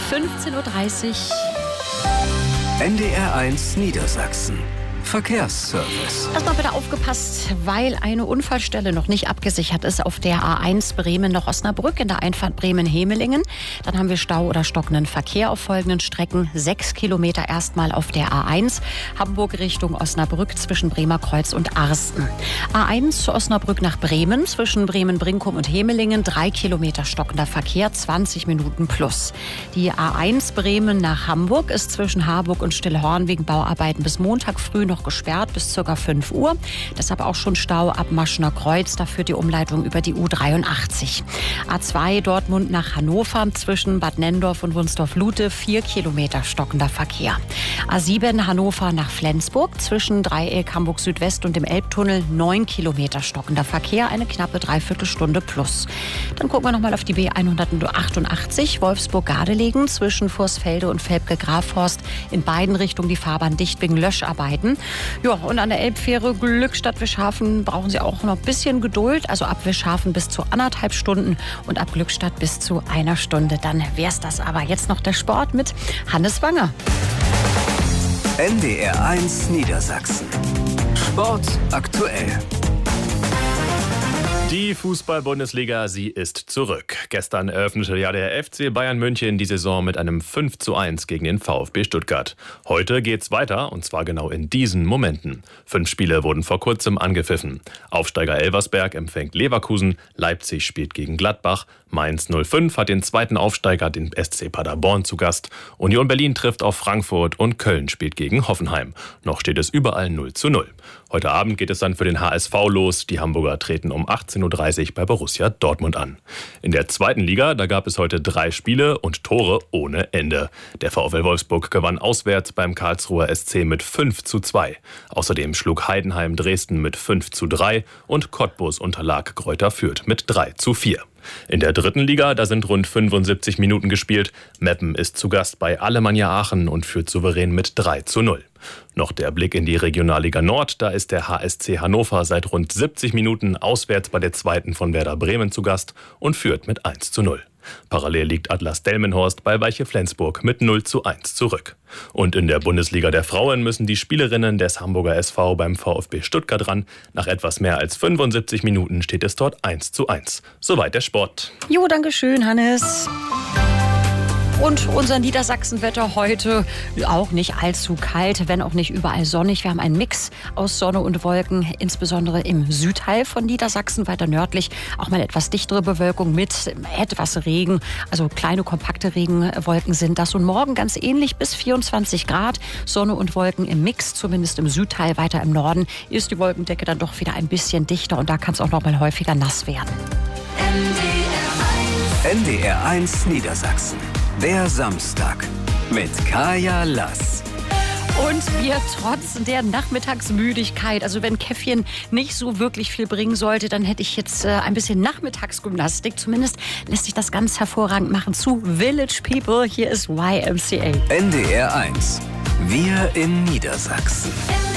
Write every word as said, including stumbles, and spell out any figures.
fünfzehn Uhr dreißig. N D R eins Niedersachsen. Verkehrsservice. Erstmal bitte aufgepasst, weil eine Unfallstelle noch nicht abgesichert ist auf der A eins Bremen nach Osnabrück in der Einfahrt Bremen-Hemelingen. Dann haben wir Stau oder stockenden Verkehr auf folgenden Strecken. Sechs Kilometer erstmal auf der A eins. Hamburg Richtung Osnabrück zwischen Bremerkreuz und Arsten. A eins zu Osnabrück nach Bremen zwischen Bremen-Brinkum und Hemelingen. Drei Kilometer stockender Verkehr, zwanzig Minuten plus. Die A eins Bremen nach Hamburg ist zwischen Harburg und Stillhorn wegen Bauarbeiten bis Montag früh noch gesperrt bis ca. fünf Uhr. Deshalb auch schon Stau ab Maschener Kreuz. Da führt die Umleitung über die U dreiundachtzig. A zwei Dortmund nach Hannover zwischen Bad Nendorf und Wunsdorf-Lute. Vier Kilometer stockender Verkehr. A sieben Hannover nach Flensburg zwischen Dreieck Hamburg Südwest und dem Elbtunnel. Neun Kilometer stockender Verkehr. Eine knappe Dreiviertelstunde plus. Dann gucken wir nochmal auf die B hundertachtundachtzig Wolfsburg-Gardelegen zwischen Vorsfelde und Velpke-Grafhorst. In beiden Richtungen die Fahrbahn dicht wegen Löscharbeiten. Ja, und an der Elbfähre Glückstadt-Wischhafen brauchen Sie auch noch ein bisschen Geduld. Also ab Wischhafen bis zu anderthalb Stunden und ab Glückstadt bis zu einer Stunde. Dann wär's das aber. Jetzt noch der Sport mit Hannes Wanger. N D R eins Niedersachsen. Sport aktuell. Die Fußball-Bundesliga, sie ist zurück. Gestern eröffnete ja der F C Bayern München die Saison mit einem fünf zu eins gegen den VfB Stuttgart. Heute geht's weiter, und zwar genau in diesen Momenten. Fünf Spiele wurden vor kurzem angepfiffen. Aufsteiger Elversberg empfängt Leverkusen, Leipzig spielt gegen Gladbach, Mainz null fünf hat den zweiten Aufsteiger, den S C Paderborn, zu Gast. Union Berlin trifft auf Frankfurt und Köln spielt gegen Hoffenheim. Noch steht es überall null zu null. Heute Abend geht es dann für den H S V los. Die Hamburger treten um achtzehn Uhr dreißig bei Borussia Dortmund an. In der zweiten Liga, da gab es heute drei Spiele und Tore ohne Ende. Der VfL Wolfsburg gewann auswärts beim Karlsruher S C mit fünf zu zwei. Außerdem schlug Heidenheim Dresden mit fünf zu drei und Cottbus unterlag Greuther Fürth mit drei zu vier. In der dritten Liga, da sind rund fünfundsiebzig Minuten gespielt. Meppen ist zu Gast bei Alemannia Aachen und führt souverän mit drei zu null. Noch der Blick in die Regionalliga Nord. Da ist der H S C Hannover seit rund siebzig Minuten auswärts bei der zweiten von Werder Bremen zu Gast und führt mit eins zu null. Parallel liegt Atlas Delmenhorst bei Weiche Flensburg mit null zu eins zurück. Und in der Bundesliga der Frauen müssen die Spielerinnen des Hamburger S V beim VfB Stuttgart ran. Nach etwas mehr als fünfundsiebzig Minuten steht es dort eins zu eins. Soweit der Sport. Jo, danke schön, Hannes. Und unser Niedersachsenwetter heute auch nicht allzu kalt, wenn auch nicht überall sonnig. Wir haben einen Mix aus Sonne und Wolken, insbesondere im Südteil von Niedersachsen, weiter nördlich auch mal etwas dichtere Bewölkung mit etwas Regen. Also kleine, kompakte Regenwolken sind das. Und morgen ganz ähnlich bis vierundzwanzig Grad. Sonne und Wolken im Mix, zumindest im Südteil. Weiter im Norden ist die Wolkendecke dann doch wieder ein bisschen dichter und da kann es auch noch mal häufiger nass werden. N D R eins Niedersachsen. Der Samstag mit Kaya Lass. Und wir trotz der Nachmittagsmüdigkeit, also wenn Käffchen nicht so wirklich viel bringen sollte, dann hätte ich jetzt äh, ein bisschen Nachmittagsgymnastik. Zumindest lässt sich das ganz hervorragend machen zu Village People. Hier ist Y M C A. N D R eins. Wir in Niedersachsen.